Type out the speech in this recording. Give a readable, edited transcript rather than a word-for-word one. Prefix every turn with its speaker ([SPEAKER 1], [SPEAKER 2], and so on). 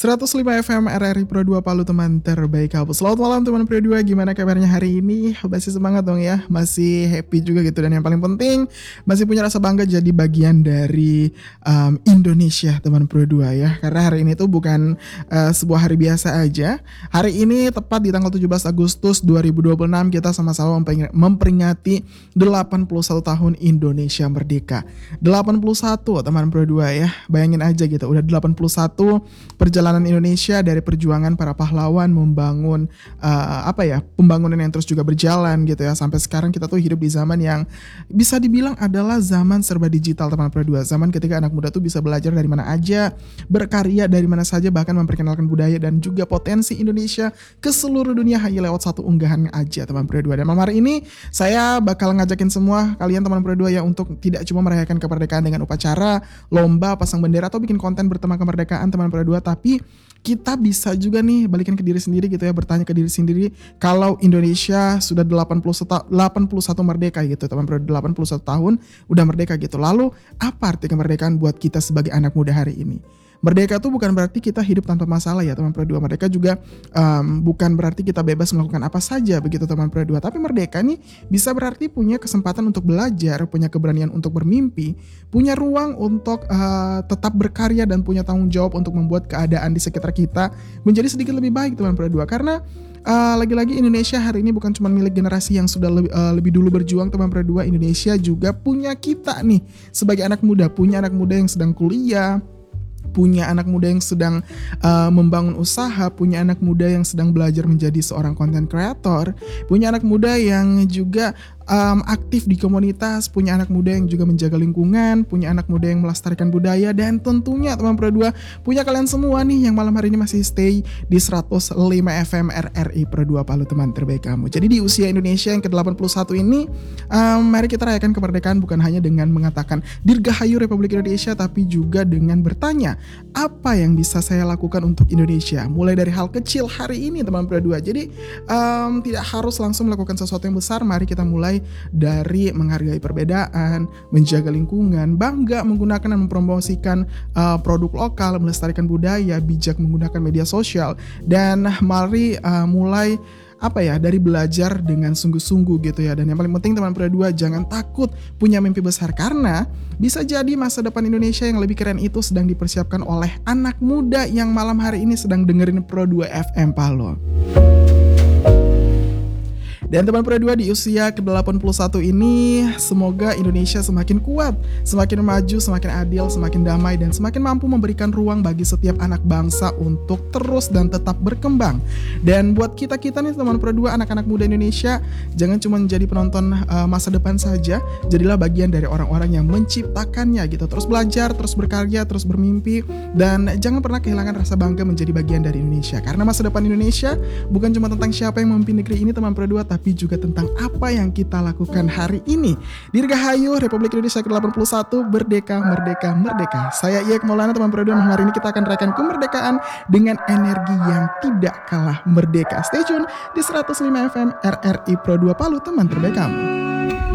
[SPEAKER 1] 105 FM RRI Pro 2 Palu, teman terbaik kamu. Selamat malam teman Pro 2, gimana kabarnya hari ini? Masih semangat dong ya, masih happy juga gitu. Dan yang paling penting, masih punya rasa bangga jadi bagian dari Indonesia teman Pro 2 ya. Karena hari ini tuh bukan sebuah hari biasa aja. Hari ini tepat di tanggal 17 Agustus 2026 kita sama-sama memperingati 81 tahun Indonesia Merdeka. 81 teman Pro 2 ya, bayangin aja gitu, udah 81 perjalanan Indonesia dari perjuangan para pahlawan membangun pembangunan yang terus juga berjalan gitu ya, sampai sekarang kita tuh hidup di zaman yang bisa dibilang adalah zaman serba digital teman Pro 2. Zaman ketika anak muda tuh bisa belajar dari mana aja, berkarya dari mana saja, bahkan memperkenalkan budaya dan juga potensi Indonesia ke seluruh dunia hanya lewat satu unggahan aja teman Pro 2. Dan malam hari ini saya bakal ngajakin semua kalian teman Pro 2 ya untuk tidak cuma merayakan kemerdekaan dengan upacara, lomba, pasang bendera atau bikin konten bertema kemerdekaan teman Pro 2, tapi kita bisa juga nih balikin ke diri sendiri gitu ya, bertanya ke diri sendiri, kalau Indonesia sudah 81 merdeka gitu teman Pro 2, 81 tahun udah merdeka gitu. Lalu apa arti kemerdekaan buat kita sebagai anak muda hari ini? Merdeka tuh bukan berarti kita hidup tanpa masalah ya teman Pro 2. Merdeka juga bukan berarti kita bebas melakukan apa saja begitu teman Pro 2. Tapi merdeka nih bisa berarti punya kesempatan untuk belajar, punya keberanian untuk bermimpi, punya ruang untuk tetap berkarya dan punya tanggung jawab untuk membuat keadaan di sekitar kita menjadi sedikit lebih baik teman Pro 2. Karena lagi-lagi Indonesia hari ini bukan cuma milik generasi yang sudah lebih dulu berjuang teman Pro 2. Indonesia juga punya kita nih sebagai anak muda, punya anak muda yang sedang kuliah, punya anak muda yang sedang membangun usaha, punya anak muda yang sedang belajar menjadi seorang content creator, punya anak muda yang juga aktif di komunitas, punya anak muda yang juga menjaga lingkungan, punya anak muda yang melestarikan budaya, dan tentunya teman Pro 2 punya kalian semua nih yang malam hari ini masih stay di 105 FM RRI Pro 2 Palu, teman terbaik kamu. Jadi di usia Indonesia yang ke-81 ini, mari kita rayakan kemerdekaan bukan hanya dengan mengatakan Dirgahayu Republik Indonesia, tapi juga dengan bertanya, apa yang bisa saya lakukan untuk Indonesia? Mulai dari hal kecil hari ini teman Pro 2. Jadi tidak harus langsung melakukan sesuatu yang besar. Mari kita mulai dari menghargai perbedaan, menjaga lingkungan, bangga menggunakan dan mempromosikan produk lokal, melestarikan budaya, bijak menggunakan media sosial, dan mari mulai dari belajar dengan sungguh-sungguh gitu ya. Dan yang paling penting teman Pro 2, jangan takut punya mimpi besar, karena bisa jadi masa depan Indonesia yang lebih keren itu sedang dipersiapkan oleh anak muda yang malam hari ini sedang dengerin Pro 2 FM Palu. Dan teman Pro 2, di usia ke-81 ini, semoga Indonesia semakin kuat, semakin maju, semakin adil, semakin damai, dan semakin mampu memberikan ruang bagi setiap anak bangsa untuk terus dan tetap berkembang. Dan buat kita nih teman Pro 2, anak-anak muda Indonesia, jangan cuma menjadi penonton masa depan saja, jadilah bagian dari orang-orang yang menciptakannya gitu. Terus belajar, terus berkarya, terus bermimpi, dan jangan pernah kehilangan rasa bangga menjadi bagian dari Indonesia. Karena masa depan Indonesia bukan cuma tentang siapa yang memimpin negeri ini teman Pro 2, tapi juga tentang apa yang kita lakukan hari ini. Dirgahayu Republik Indonesia ke-81, Merdeka, Merdeka, Merdeka. Saya Iek Maulana teman Pro 2. Hari ini kita akan rayakan kemerdekaan dengan energi yang tidak kalah merdeka. Stay tune di 105 FM RRI Pro 2 Palu, teman terbaik kamu.